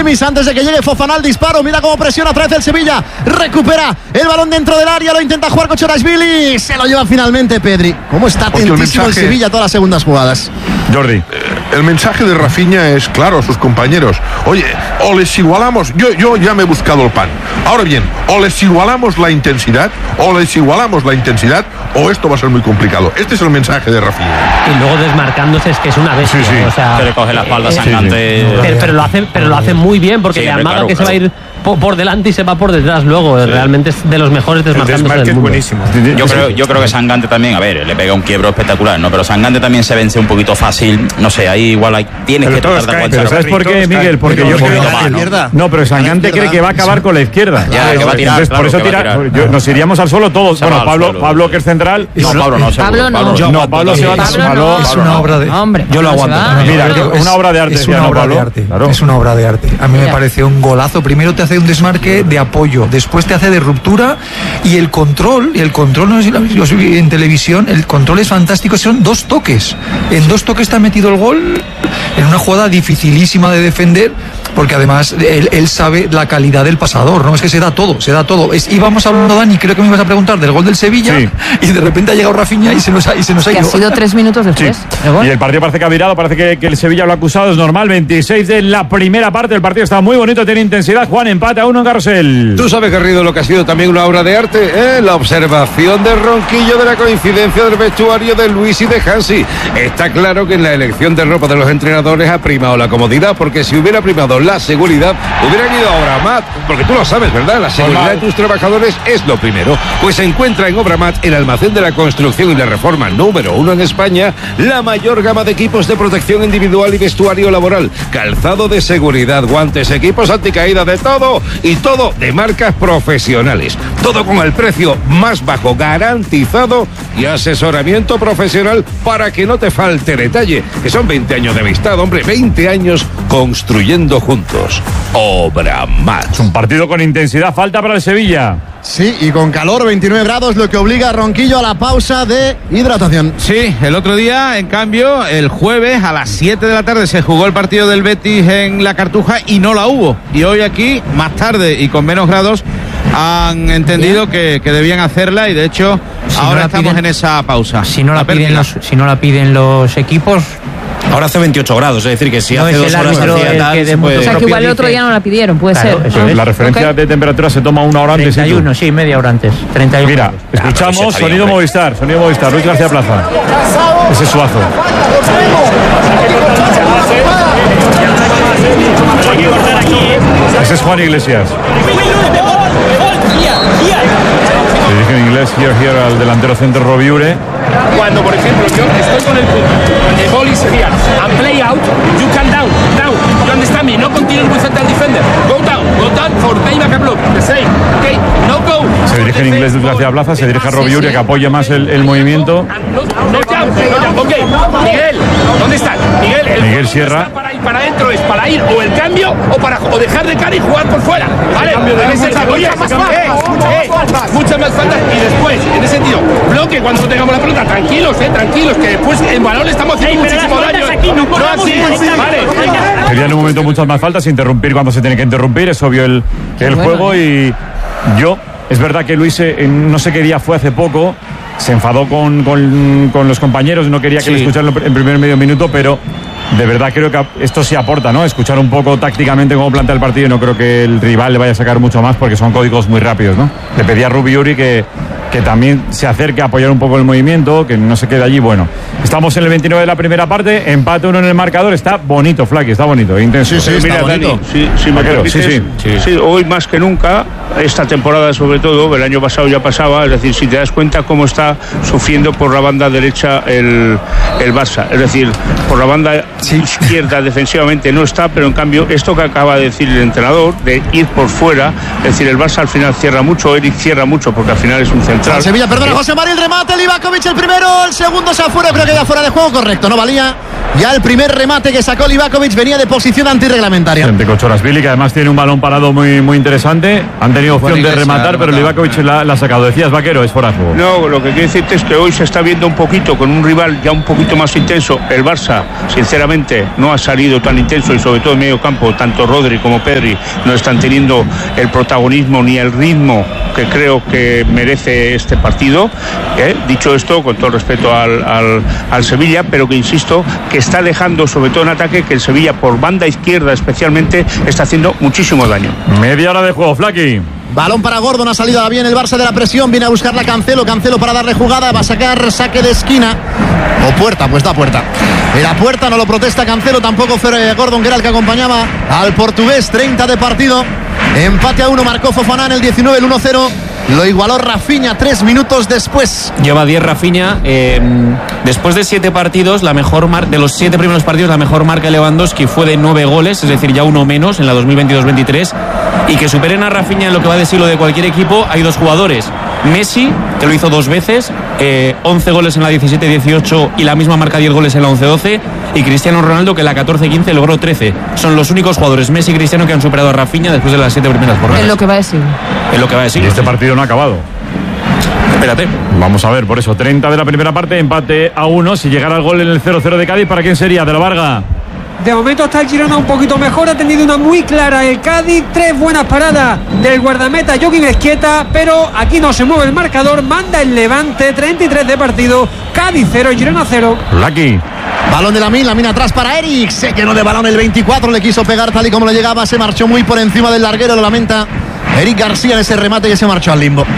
Chemis antes de que llegue Fofana al disparo. Mira cómo presiona otra vez el Sevilla. Recupera el balón dentro del área. Lo intenta jugar Kochorashvili. Se lo lleva finalmente Pedri. ¿Cómo está atentísimo el Sevilla todas las segundas jugadas? Jordi. El mensaje de Rafinha es claro a sus compañeros. Oye, o les igualamos. Yo ya me he buscado el pan. Ahora bien, o les igualamos la intensidad, o esto va a ser muy complicado. Este es el mensaje de Rafinha. Y luego desmarcándose es que es una bestia. Sí. O sea, se le coge la espalda Sangante. Pero lo hace muy bien porque le amaga claro, que se va a ir por delante y se va por detrás luego. Realmente es de los mejores desmarcándose del mundo. Buenísimo. Yo creo que Sangante también, a ver, le pega un quiebro espectacular, ¿no? Pero Sangante también se vence un poquito fácil. No sé, ahí igual tienes que tratar de aguantar. Pero ¿sabes por qué, Miguel? Porque yo creo que no, pero Sangante cree que va a acabar con la izquierda. Ya, que va a tirar. Entonces, por eso tira. Nos iríamos al suelo todos. Bueno, Pablo que es central. No, Pablo no. Pablo se va a Pablo es una obra de. Hombre, yo lo aguanto. Mira, una obra de arte. Es una obra de arte. Es una obra de arte. A mí me parece un golazo. Primero te hace un desmarque de apoyo, después te hace de ruptura y el control, no sé si lo vi en televisión, el control es fantástico, son 2 toques. En 2 toques te ha metido el gol en una jugada dificilísima de defender, porque además él sabe la calidad del pasador, ¿no? Es que se da todo. Íbamos hablando, Dani, creo que me ibas a preguntar del gol del Sevilla, y de repente ha llegado Rafinha y se nos ha ido. Que ha sido 3 minutos después. Sí. Y el partido parece que ha virado, parece que el Sevilla lo ha acusado, es normal. 26 de la primera parte, el partido está muy bonito, tiene intensidad. Juan, empate a 1 en Carrusel. Tú sabes, Garrido, lo que ha sido también una obra de arte, ¿eh? La observación de Ronquillo de la coincidencia del vestuario de Luis y de Hansi. Está claro que en la elección de ropa de los entrenadores ha primado la comodidad, porque si hubiera primado la seguridad, hubieran ido a Obramat, porque tú lo sabes, ¿verdad? La seguridad de tus trabajadores es lo primero. Pues se encuentra en Obramat, el almacén de la construcción y la reforma número 1 en España, la mayor gama de equipos de protección individual y vestuario laboral, calzado de seguridad, guantes, equipos anticaída, de todo, y todo de marcas profesionales. Todo con el precio más bajo garantizado y asesoramiento profesional para que no te falte detalle, que son 20 años de amistad, hombre, 20 años construyendo juntos. Obramat. Es un partido con intensidad, falta para el Sevilla. Sí, y con calor, 29 grados, lo que obliga a Ronquillo a la pausa de hidratación. Sí, el otro día, en cambio, el jueves a las 7 de la tarde se jugó el partido del Betis en la Cartuja y no la hubo. Y hoy aquí, más tarde y con menos grados, han entendido que debían hacerla y de hecho ahora estamos en esa pausa. Si no la piden los equipos. Ahora hace 28 grados, es decir, que si hace 2 horas hacía tal... O sea, que igual el otro día no la pidieron, puede ser. La referencia de temperatura se toma 1 hora antes. 31, sí, media hora antes. 31. Mira, escuchamos sonido Movistar, Luis García Plaza. Ese es Suazo. Ese es Juan Iglesias. Se dirige en inglés here al delantero centro Robiure. Cuando, por ejemplo, yo estoy con el punto, the ball is here and play out, you can down, you understand me, no continue with central defender, go down for payback and block, the same, okay, no go. Se dirige en inglés desde hacia Plaza, se dirige a Robiure que apoya más el movimiento. No jump, ok, Miguel, ¿dónde está? Miguel Sierra. Para adentro es para ir o el cambio o dejar de cara y jugar por fuera, ¿vale? Muchas más faltas y después, en ese sentido, bloque cuando tengamos la pelota, tranquilos, que después en balón le estamos haciendo muchísimo daño. No así, vale. Quería en un momento muchas más faltas, interrumpir cuando se tiene que interrumpir, es obvio el juego y es verdad que Luis, no sé qué día fue hace poco, se enfadó con los compañeros, no quería que le escucharan en primer medio minuto, pero de verdad creo que esto sí aporta, ¿no? Escuchar un poco tácticamente cómo plantea el partido y no creo que el rival le vaya a sacar mucho más porque son códigos muy rápidos, ¿no? Le pedí a Robiure que también se acerque a apoyar un poco el movimiento, que no se quede allí. Bueno, estamos en el 29 de la primera parte, empate 1 en el marcador, está bonito, Flaky, está bonito, intenso. Sí, mira, Dani, si me permites, sí, hoy más que nunca, esta temporada sobre todo, el año pasado ya pasaba, es decir, si te das cuenta cómo está sufriendo por la banda derecha el Barça, es decir, por la banda izquierda defensivamente no está, pero en cambio esto que acaba de decir el entrenador, de ir por fuera, es decir, el Barça al final cierra mucho, Eric cierra mucho, porque al final es un central. Sevilla, perdona, José María, el remate, Livakovic el primero, el segundo se afuera, creo que ya fuera de juego, correcto, no valía. Ya el primer remate que sacó Livakovic venía de posición antirreglamentaria. De Kochorashvili, que además tiene un balón parado muy, muy interesante. Han tenido opción de rematar, pero Livakovic la ha sacado. Decías, Vaquero, es fuera de juego. No, lo que quiero decirte es que hoy se está viendo un poquito con un rival ya un poquito más intenso. El Barça, sinceramente, no ha salido tan intenso, y sobre todo en medio campo, tanto Rodri como Pedri no están teniendo el protagonismo ni el ritmo que creo que merece este partido. Dicho esto, con todo respeto al Sevilla, pero que insisto, que está dejando, sobre todo en ataque, que el Sevilla por banda izquierda especialmente está haciendo muchísimo daño. Media hora de juego, Flaki. Balón para Gordon, ha salido ahora bien el Barça de la presión, viene a buscarla Cancelo para darle jugada, va a sacar saque de esquina. O puerta, pues da puerta. Era puerta, no lo protesta Cancelo, tampoco Gordon, que era el que acompañaba al portugués. 30 de partido, empate a 1, marcó Fofana en el 19, el 1-0. Lo igualó Rafinha 3 minutos después. Lleva 10 Rafinha. Después de 7 partidos, de los 7 primeros partidos, la mejor marca de Lewandowski fue de 9 goles, es decir, ya uno menos en la 2022-23. Y que superen a Rafinha en lo que va de siglo de cualquier equipo, hay 2 jugadores. Messi, que lo hizo 2 veces, 11 goles en la 17-18 y la misma marca 10 goles en la 11-12. Y Cristiano Ronaldo, que en la 14-15 logró 13. Son los únicos jugadores, Messi y Cristiano, que han superado a Rafinha después de las 7 primeras jornadas. En lo que va de siglo. En lo que va de siglo. Y este partido no ha acabado. Espérate. Vamos a ver, por eso, 30 de la primera parte, empate a 1. Si llegara el gol en el 0-0 de Cádiz, ¿para quién sería? De la Varga. De momento está el Girona un poquito mejor, ha tenido una muy clara el Cádiz, 3 buenas paradas del guardameta Joaquín Esquieta, pero aquí no se mueve el marcador, manda el Levante, 33 de partido, Cádiz 0, Girona 0. Lucky. Balón de Lamine atrás para Eric, se llenó de balón el 24, le quiso pegar tal y como le llegaba, se marchó muy por encima del larguero, lo lamenta Eric García en ese remate y se marchó al limbo.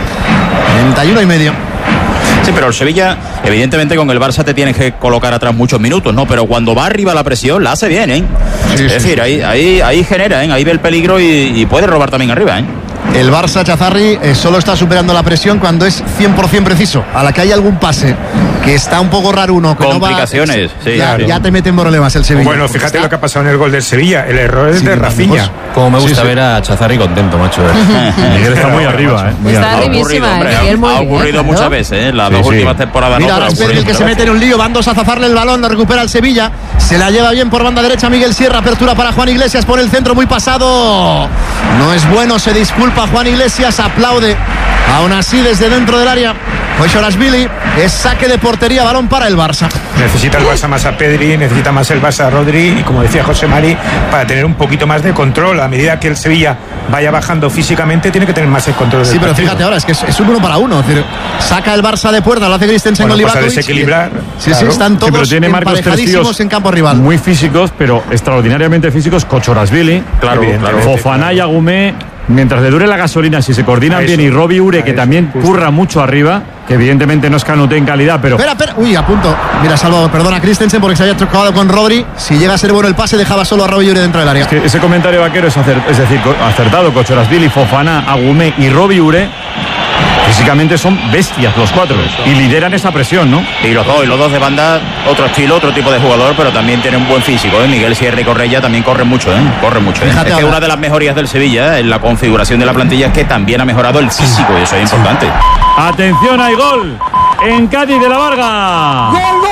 31,5. Sí, pero el Sevilla, evidentemente con el Barça te tienes que colocar atrás muchos minutos, ¿no? Pero cuando va arriba la presión, la hace bien, ¿eh? Sí, es decir, ahí genera, ¿eh? Ahí ve el peligro y puede robar también arriba, ¿eh? El Barça, Chazarri, solo está superando la presión cuando es 100% preciso. A la que hay algún pase que está un poco raro uno, que complicaciones, no va, ya te mete en problemas el Sevilla. Bueno, fíjate lo que ha pasado en el gol del Sevilla. El error es de Rafinha. Como me gusta ver a Chazarri contento, macho. Miguel está muy arriba, Muy está arribísima, ha ocurrido muchas veces, las 2 últimas temporadas. Mira, ahora es el que se mete en un lío, van 2 a zafarle el balón, lo recupera el Sevilla, se la lleva bien por banda derecha Miguel Sierra, apertura para Juan Iglesias por el centro, muy pasado. No es bueno, se disculpa Juan Iglesias, aplaude. Aún así, desde dentro del área, Kochorashvili, es saque de portería, balón para el Barça. Necesita el Barça más a Pedri, necesita más el Barça a Rodri y, como decía José Mari, para tener un poquito más de control. A medida que el Sevilla vaya bajando físicamente, tiene que tener más el control del partido. partido. Fíjate ahora, es que es un 1 para 1. Es decir, saca el Barça de puerta, lo hace Christensen con Livakovic. Desequilibrar. Sí, están todos pero tiene emparejadísimos en campo rival. Muy físicos, pero extraordinariamente físicos. Kochorashvili, claro. Fofana y Agumé. Mientras le dure la gasolina, si se coordinan bien, y Robbie Ure, que también curra mucho arriba, que evidentemente no es Canute en calidad, pero... Espera, uy, a punto. Mira, salvado, perdona a Christensen porque se había chocado con Rodri. Si llega a ser bueno el pase, dejaba solo a Robbie Ure dentro del área. Es que ese comentario vaquero es decir, acertado. Kochorashvili, Fofana, Agumé y Robbie Ure físicamente son bestias los 4 y lideran esa presión, ¿no? Y los dos de banda, otro estilo, otro tipo de jugador, pero también tienen un buen físico, ¿eh? Miguel Sierra y Correia también corren mucho, ¿eh? Es que una de las mejorías del Sevilla en la configuración de la plantilla es que también ha mejorado el físico y eso es importante. Atención, hay gol en Cádiz de la Varga.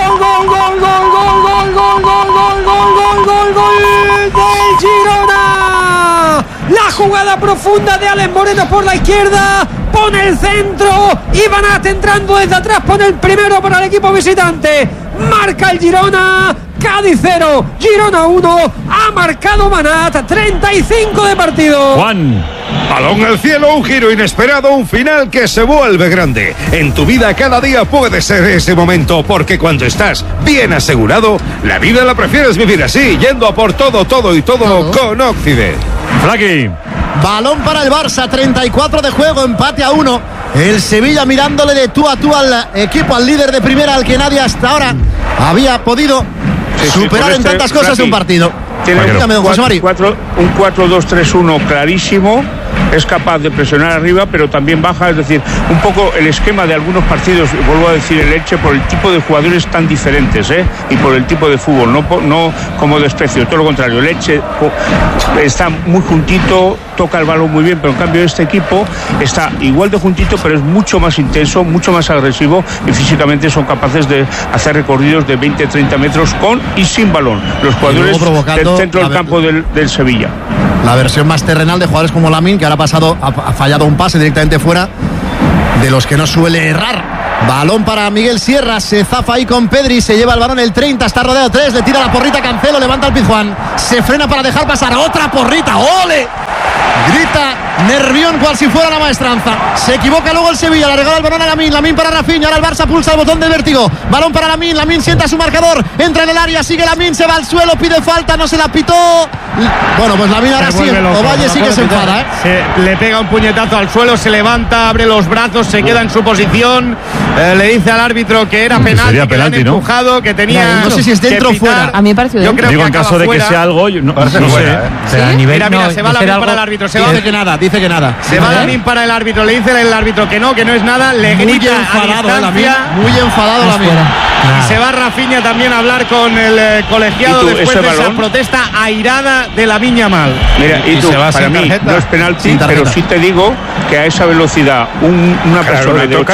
Gol del Girona. La jugada profunda de Alex Moreno por la izquierda, pone el centro y Banat entrando desde atrás, pone el primero para el equipo visitante, marca el Girona. Cádiz 0, Girona 1, ha marcado Banat, 35 de partido. Juan. Balón al cielo, un giro inesperado, un final que se vuelve grande. En tu vida cada día puede ser ese momento, porque cuando estás bien asegurado, la vida la prefieres vivir así, yendo a por todo con Occident. Flaki. Balón para el Barça, 34 de juego, empate a 1. El Sevilla mirándole de tú a tú al equipo, al líder de primera, al que nadie hasta ahora había podido superar en tantas cosas de un partido. Tiene un 4-2-3-1 clarísimo. es capaz de presionar arriba, pero también baja, es decir, un poco el esquema de algunos partidos, vuelvo a decir, el Elche, por el tipo de jugadores tan diferentes, y por el tipo de fútbol, no como desprecio, todo lo contrario, el Elche está muy juntito, toca el balón muy bien, pero en cambio este equipo está igual de juntito, pero es mucho más intenso, mucho más agresivo, y físicamente son capaces de hacer recorridos de 20-30 metros con y sin balón, los jugadores del centro del campo del Sevilla. La versión más terrenal de jugadores como Lamine, que ahora ha fallado un pase directamente fuera, de los que no suele errar. Balón para Miguel Sierra, se zafa ahí con Pedri, se lleva el balón el 30, está rodeado 3, le tira la porrita Cancelo, levanta el Pizjuán, se frena para dejar pasar, otra porrita, ¡ole! Grita Nervión cual si fuera la maestranza. Se equivoca luego el Sevilla, le regala el balón a Lamine para Rafinha, ahora el Barça pulsa el botón del vértigo, balón para Lamine sienta su marcador, entra en el área, sigue Lamine, se va al suelo, pide falta, no se la pitó. Bueno, pues Lamine ahora sí, Ovalle sí que se enfada, le pega un puñetazo al suelo, se levanta, abre los brazos, se queda en su posición, le dice al árbitro que era penalti, que le han empujado, que tenía, no sé si es dentro o fuera. A mí me parece yo creo que en caso de que sea algo, no sé. ¿Sí? Mira, se va Lamine para el árbitro, dice que nada. Se va Lamine para el árbitro, le dice el árbitro que no es nada, le grita a distancia, muy enfadado Lamine. Y se va Rafinha también a hablar con el colegiado después de esa protesta airada de Lamine Yamal. Mira, y tú, para mí no es penalti, pero sí te digo que a esa velocidad una persona de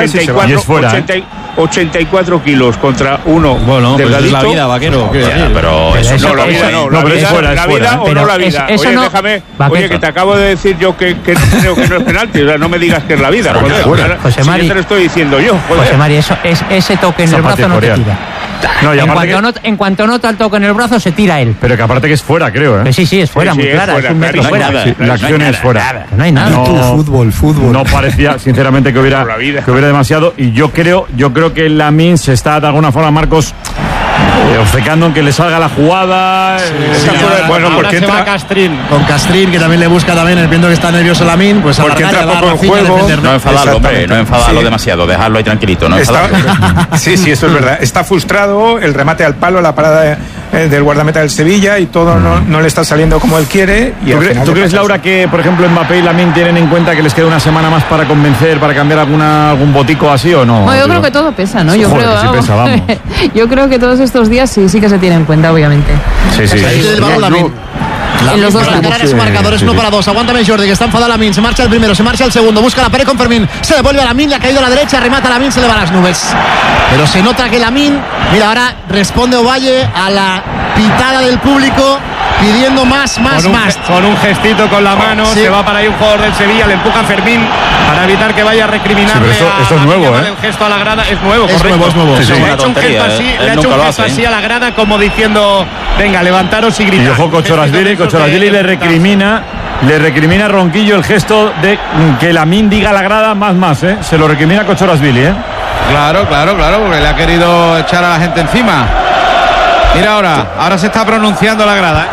84 kilos contra uno delgadito. Es la vida, Vaquero. Pero eso no, la vida no. La vida o no la vida. Oye, déjame. Oye, que te acabo de decir yo que creo que no es penalti. O sea, no me digas que es la vida. José Mari, te lo estoy diciendo yo. José Mari, ese toque en el brazo no te tira. No, en cuanto nota el toque en el brazo, se tira él. Pero que aparte que es fuera, creo, Sí, es fuera, muy clara. Es un metro fuera. La acción es fuera. No hay nada. Fútbol. No parecía, sinceramente, que hubiera demasiado. Y yo creo que Lamine se está, de alguna forma, Marcos, obcecando en que le salga la jugada. Bueno, porque se va Castrín. Con Castrín, que también le busca también, viendo que está nervioso Lamine, pues porque entra poco en juego. No enfadarlo, hombre, no enfadarlo demasiado, dejarlo ahí tranquilito, no enfadarlo. Sí, eso es verdad. Está frustrado, el remate al palo, la parada del guardameta del Sevilla y todo no le está saliendo como él quiere. Y ¿Tú crees, Laura, que por ejemplo Mbappé y Lamine tienen en cuenta que les queda una semana más para convencer, para cambiar algún botico así o no? Bueno, yo creo que todo pesa, ¿no? Yo creo que todos estos días sí que se tienen en cuenta, obviamente. Sí. En los dos lados. Sus marcadores 1-2. Aguántame Jordi, que está enfadado Lamine. Se marcha el primero, se marcha el segundo. Busca la pared con Fermín. Se devuelve a Lamine, le ha caído a la derecha. Remata a Lamine, se le va a las nubes. Pero se nota que Lamine, mira, ahora responde Ovalle a la pitada del público, pidiendo más. Con un gestito con la mano, se va para ahí un jugador del Sevilla, le empuja a Fermín para evitar que vaya a recriminarle. Esto es nuevo, el gesto a la grada es nuevo, correcto. Es nuevo. Sí, le ha hecho un gesto así a la grada, como diciendo, venga, levantaros y gritad. Y ojo, Kochorashvili le recrimina a Ronquillo el gesto de que Lamine diga a la grada más, Se lo recrimina Kochorashvili, Claro, porque le ha querido echar a la gente encima. Mira ahora se está pronunciando la grada.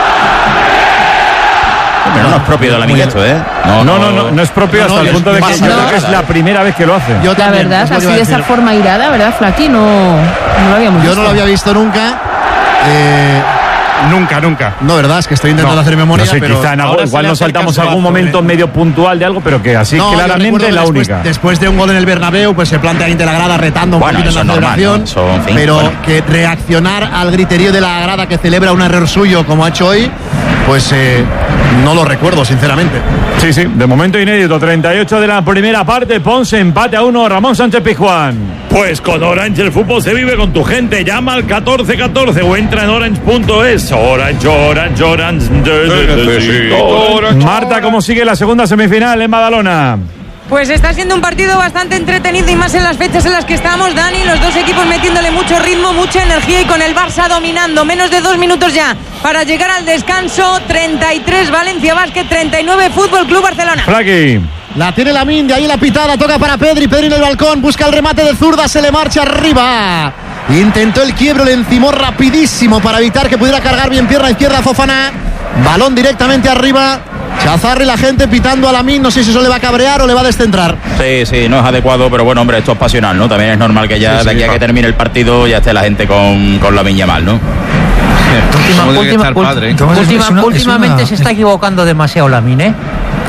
Pero no es propio de Lamine esto, No es propio hasta el punto de que yo creo que es la primera vez que lo hace. La verdad, así de esa forma irada, ¿verdad, Flaqui? No lo habíamos visto. Yo no lo había visto nunca. Nunca. No, verdad, es que estoy intentando hacer memoria. No sé, pero quizá igual nos saltamos algún momento medio puntual de algo, pero que así claramente la única. Después de un gol en el Bernabéu, pues se plantea ahí de la grada retando un poquito en la celebración. Pero que reaccionar al griterío de la grada que celebra un error suyo como ha hecho hoy, pues no lo recuerdo, sinceramente. Sí, de momento inédito. 38 de la primera parte, Ponce empate a 1, Ramón Sánchez Pizjuán. Pues con Orange el fútbol se vive con tu gente. Llama al 1414 o entra en orange.es. Orange. Marta, ¿cómo sigue la segunda semifinal en Badalona? Pues está siendo un partido bastante entretenido y más en las fechas en las que estamos, Dani. Los dos equipos metiéndole mucho ritmo, mucha energía y con el Barça dominando. Menos de 2 minutos ya para llegar al descanso. 33 Valencia Basket, 39 Fútbol Club Barcelona. Flaqui. La tiene Lamine, de ahí la pitada, toca para Pedri en el balcón, busca el remate de zurda, se le marcha arriba. Intentó el quiebro, le encimó rapidísimo para evitar que pudiera cargar bien pierna izquierda Fofana. Balón directamente arriba. Chazarri, la gente pitando a Lamine, no sé si eso le va a cabrear o le va a descentrar. Sí, no es adecuado, pero bueno, hombre, esto es pasional, ¿no? También es normal que ya de aquí a que termine el partido ya esté la gente con Lamine Yamal, ¿no? Últimamente se está equivocando demasiado Lamine,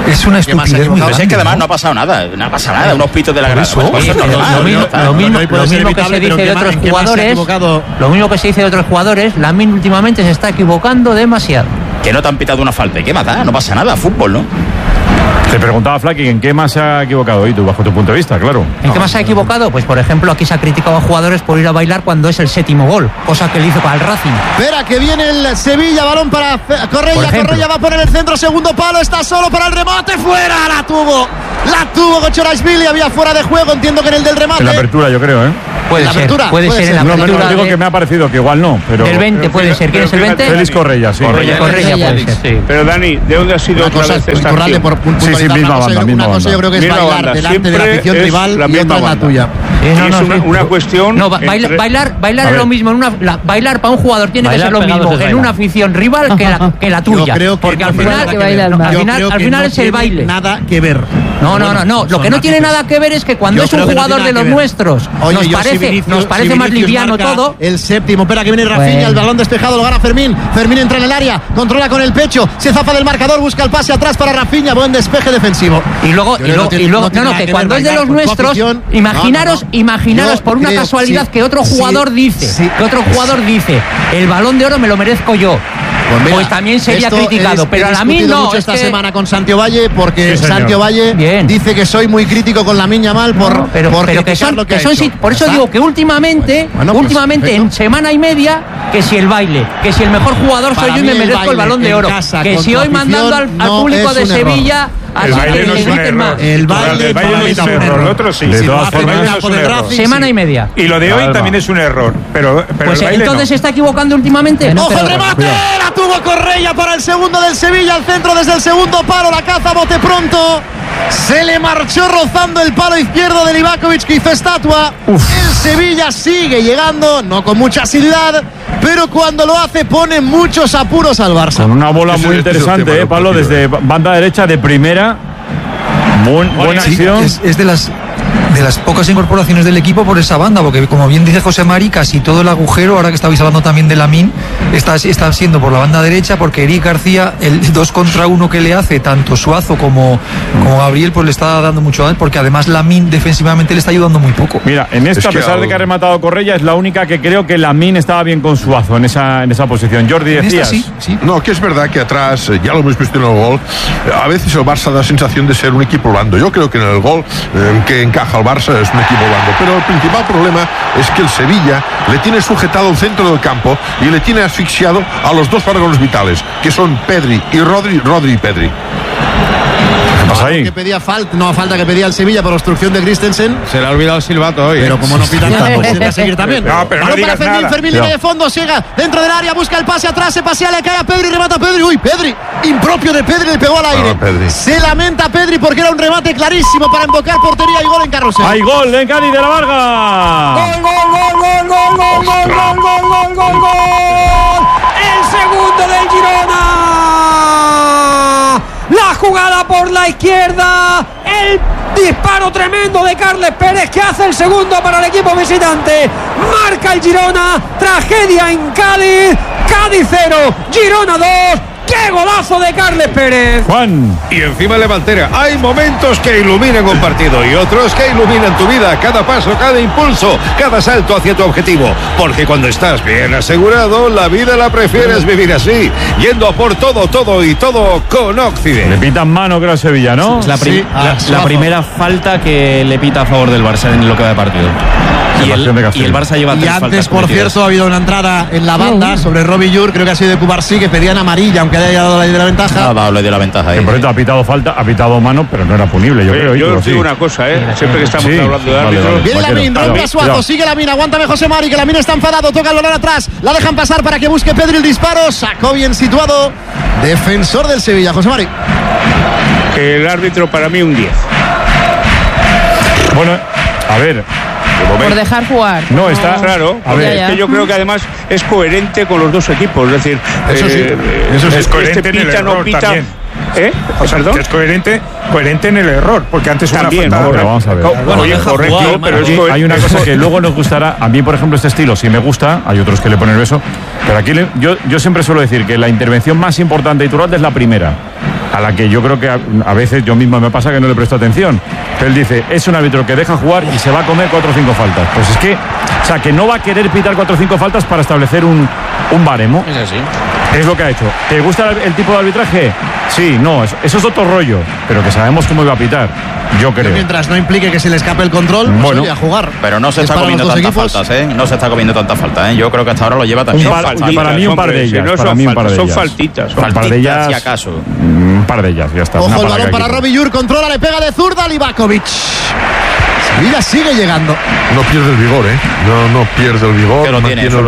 Es una estupidez muy grande. Es que además no ha pasado nada, unos pitos de la grada. Lo mismo que se dice de otros jugadores, lo mismo que se dice de otros jugadores, Lamine últimamente se está equivocando demasiado. Que no te han pitado una falta, ¿y qué más da? No pasa nada, fútbol, ¿no? Te preguntaba, Flaky, ¿en qué más se ha equivocado hoy tú, bajo tu punto de vista? Claro. ¿En qué más se ha equivocado? Pues, por ejemplo, aquí se ha criticado a jugadores por ir a bailar cuando es el 7º gol, cosa que él hizo para el Racing. Espera, que viene el Sevilla, balón para Correia. Correia va a poner el centro, segundo palo, está solo para el remate, fuera, la tuvo Gochorashvili, había fuera de juego, entiendo que en el del remate. En la apertura, yo creo, ¿eh? Puede ser en la apertura. No digo que me ha parecido, que igual no, pero... El 20 puede ser, ¿quién es el 20? Félix Correia, sí. Correia puede ser, sí. Pero Dani, ¿de dónde ha sido otra vez esta acción? Sí, misma banda. Una cosa yo creo que es bailar delante de la afición rival y otra es la tuya. Es una cuestión... No, bailar es lo mismo. Bailar para un jugador tiene que ser lo mismo en una afición rival que la tuya. Porque al final es el baile. Nada que ver. No. Lo que no tiene nada que ver es que cuando es un jugador de los nuestros nos parece más liviano todo. El séptimo, espera que viene Rafinha, el balón despejado, lo gana Fermín. Fermín entra en el área, controla con el pecho, se zafa del marcador, busca el pase atrás para Rafinha, buen despeje defensivo. Y luego, que cuando es de los nuestros, imaginaros por una casualidad que otro jugador dice, el Balón de Oro me lo merezco yo. Pues también sería criticado, pero a Lamine no. Mucho esta semana con Santi Valle, porque Santi Valle dice que soy muy crítico con Lamine Yamal por por eso digo que últimamente en semana y media, que si el baile, que si el mejor jugador soy yo y me merezco el Balón de Oro, que si hoy mandando al público de Sevilla. El baile no es un error. El baile no es un error. Lo otro sí. De todas formas, semana y media. Y lo de hoy también es un error. Pero pues entonces se está equivocando últimamente. ¡Ojo el remate! La tuvo Correia para el segundo del Sevilla. Al centro desde el segundo palo. La caza bote pronto. Se le marchó rozando el palo izquierdo de Livakovic, que hizo estatua. El Sevilla sigue llegando, no con mucha asiduidad, pero cuando lo hace pone muchos apuros al Barça. Con una bola muy interesante, Pablo, desde banda derecha de primera. Buena acción. Es de las pocas incorporaciones del equipo por esa banda, porque como bien dice José Mari, casi todo el agujero, ahora que estabais hablando también de Lamine, está siendo por la banda derecha, porque Eric García, el 2 contra 1 que le hace tanto Suazo como Gabriel, pues le está dando mucho daño, porque además Lamine defensivamente le está ayudando muy poco. Mira, en esta, a pesar de que ha rematado Correia, es la única que creo que Lamine estaba bien con Suazo en esa posición. Jordi, decías. Sí. No, que es verdad que atrás, ya lo hemos visto en el gol, a veces el Barça da sensación de ser un equipo blando. Yo creo que en el gol que encaja el Barça es un equipo blando, pero el principal problema es que el Sevilla le tiene sujetado el centro del campo y le tiene asfixiado a los dos órganos vitales, que son Pedri y Rodri y Pedri. ¿Qué pasa ahí? Que pedía falta que pedía el Sevilla por obstrucción de Christensen. Se le ha olvidado el silbato hoy. Pero como no pitan tanto, pues se va a seguir también. No, pero no digas nada. Fermín línea de fondo, llega dentro del área, busca el pase atrás, se pasea, le cae a Pedri, remata a Pedri. Uy, Pedri, impropio de Pedri, le pegó al aire. Se lamenta Pedri porque era un remate clarísimo para embocar portería y gol en Carrusel. Hay gol en Cádiz de la Varga. Gol. El segundo del Girona. La jugada por la izquierda, el disparo tremendo de Carles Pérez, que hace el segundo para el equipo visitante. Marca el Girona, tragedia en Cádiz, Cádiz 0, Girona 2. ¡Qué golazo de Carles Pérez! Juan. Y encima le altera. Hay momentos que iluminan un partido y otros que iluminan tu vida. Cada paso, cada impulso, cada salto hacia tu objetivo. Porque cuando estás bien asegurado, la vida la prefieres vivir así. Yendo a por todo con Occident. Le pitan mano, creo, a Sevilla, ¿no? Es la primera falta que le pita a favor del Barça en lo que va de partido. Y el Barça lleva 3 faltas. Y antes, por cierto, ha habido una entrada en la banda sobre Robbie Llur, creo que ha sido de Cubarsí, que pedían amarilla, aunque haya dado la ley de la ventaja. Ha dado la ley de la ventaja. Por cierto, ha pitado falta, ha pitado mano, pero no era punible, yo creo. Yo os digo una cosa, siempre que estamos hablando de árbitros. Viene Lamine, rompe a Suazo, sigue Lamine, aguántame José Mari, que Lamine está enfadado, toca el balón atrás, la dejan pasar para que busque Pedri el disparo, sacó bien situado, defensor del Sevilla, José Mari. El árbitro para mí un 10. Bueno, a ver. Por dejar jugar. No, está claro. A ver, es que yo creo que además es coherente con los dos equipos. Es decir, eso es coherente este en el pita, error no pita. también. Que es coherente en el error, porque antes también, una falta... vamos a ver. Correcto, pero hay una cosa que luego nos gustará. A mí, por ejemplo, este estilo sí me gusta. Hay otros que le ponen beso. Pero aquí yo siempre suelo decir que la intervención más importante y Iturralde es la primera, a la que yo creo que a veces yo mismo me pasa que no le presto atención. Pero él dice, es un árbitro que deja jugar y se va a comer 4 o 5 faltas. Pues es que, o sea, que no va a querer pitar 4 o 5 faltas para establecer un baremo. Es así. Es lo que ha hecho. ¿Te gusta el tipo de arbitraje? Sí, no, eso es otro rollo, pero que sabemos cómo iba a pitar. Yo creo. Mientras no implique que se le escape el control, bueno, a jugar. Pero no se está comiendo tantas faltas, ¿eh? No se está comiendo tantas faltas, ¿eh? Yo creo que hasta ahora lo lleva también. Para mí un par de ellas. Son faltitas. Un par de ellas, si acaso. Un par de ellas, ya está. Ojo el balón para Robbie Jur, controla, le pega de zurda a Livakovic. Sevilla sigue llegando. No pierde el vigor, ¿eh? No pierde el vigor. Eso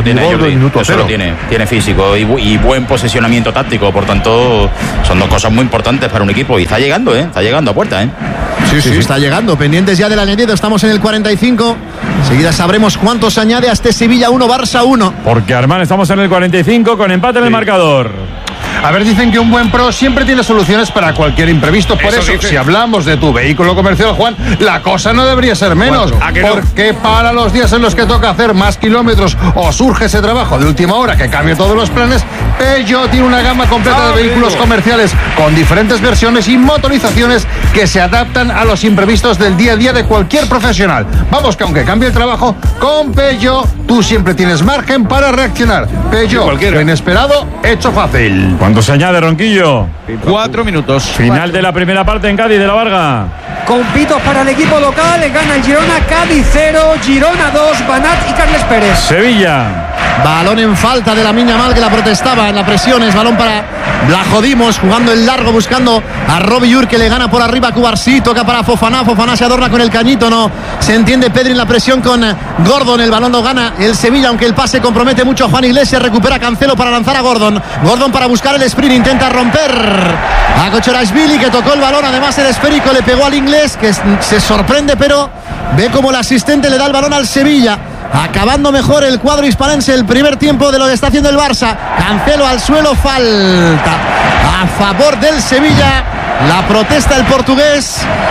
lo tiene. Tiene físico y buen posicionamiento táctico. Por tanto, son dos cosas muy importantes para un equipo. Y está llegando, ¿eh? Está llegando a puerta, ¿eh? Sí, está llegando. Pendientes ya del añadido. Estamos en el 45. Enseguida sabremos cuántos añade a este Sevilla 1, Barça 1. Porque, Armán, estamos en el 45 con empate en el marcador. A ver, dicen que un buen pro siempre tiene soluciones para cualquier imprevisto. Por eso si hablamos de tu vehículo comercial, Juan, la cosa no debería ser menos. Porque para los días en los que toca hacer más kilómetros o surge ese trabajo de última hora que cambie todos los planes, Peugeot tiene una gama completa de vehículos comerciales con diferentes versiones y motorizaciones que se adaptan a los imprevistos del día a día de cualquier profesional. Vamos, que aunque cambie el trabajo, con Peugeot tú siempre tienes margen para reaccionar. Peugeot, lo inesperado, hecho fácil. ¿Cuánto se añade, Ronquillo? 4 minutos. Final de la primera parte en Cádiz de la Varga. Con pitos para el equipo local, gana el Girona, Cádiz 0, Girona 2, Banat y Carles Pérez. Sevilla. Balón en falta de la Miña Mal, que la protestaba en la presión. Es balón para Blajodimos, jugando el largo, buscando a Robbie Jur, que le gana por arriba a Cubarsí. Toca para Fofana. Fofana se adorna con el cañito. No se entiende Pedri en la presión con Gordon. El balón lo gana el Sevilla, aunque el pase compromete mucho a Juan Iglesias. Recupera Cancelo para lanzar a Gordon. Gordon para buscar el sprint. Intenta romper a Kochorashvili, que tocó el balón. Además, el esférico le pegó al inglés, que se sorprende, pero ve como el asistente le da el balón al Sevilla. Acabando mejor el cuadro hispalense el primer tiempo de lo que está haciendo el Barça. Cancelo al suelo, falta a favor del Sevilla. La protesta del portugués.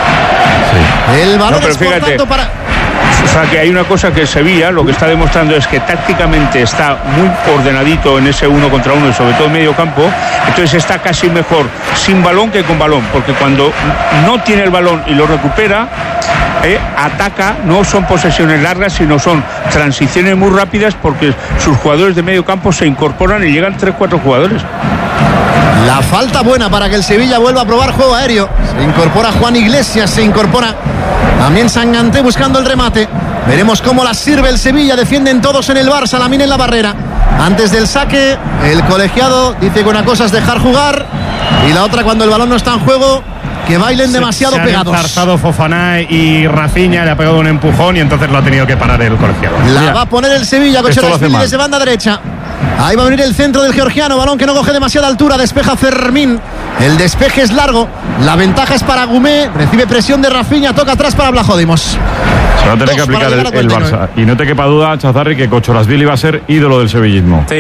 Sí. El balón es por tanto para... O sea, que hay una cosa que Sevilla lo que está demostrando es que tácticamente está muy ordenadito en ese 1 contra 1 y sobre todo en medio campo. Entonces está casi mejor sin balón que con balón, porque cuando no tiene el balón y lo recupera, ataca. No son posesiones largas, sino son transiciones muy rápidas, porque sus jugadores de medio campo se incorporan y llegan 3-4 jugadores. La falta buena para que el Sevilla vuelva a probar juego aéreo. Se incorpora Juan Iglesias, se incorpora también Sanganté buscando el remate. Veremos cómo la sirve el Sevilla. Defienden todos en el Barça, Lamine en la barrera. Antes del saque, el colegiado dice que una cosa es dejar jugar y la otra, cuando el balón no está en juego, que bailen demasiado pegados. Se han enzarzado Fofana y Rafinha, le ha pegado un empujón y entonces lo ha tenido que parar el colegiado. La va a poner el Sevilla con Kochorashvili desde banda derecha. Ahí va a venir el centro del georgiano, balón que no coge demasiada altura, despeja Fermín. El despeje es largo, la ventaja es para Gumé, recibe presión de Rafinha, toca atrás para Blajodimos. Se va a tener que aplicar el Barça. Y no te quepa duda, Chazarri, que Kochorashvili va a ser ídolo del sevillismo. Sí,